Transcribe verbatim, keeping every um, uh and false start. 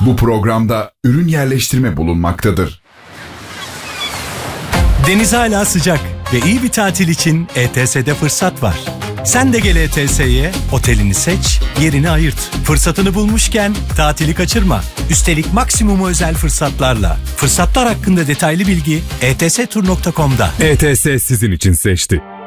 Bu programda ürün yerleştirme bulunmaktadır. Deniz hala sıcak ve iyi bir tatil için E T S'de fırsat var. Sen de gel E T S'ye, otelini seç, yerini ayırt. Fırsatını bulmuşken tatili kaçırma. Üstelik maksimum özel fırsatlarla. Fırsatlar hakkında detaylı bilgi e t s tur nokta com'da. E T S sizin için seçti.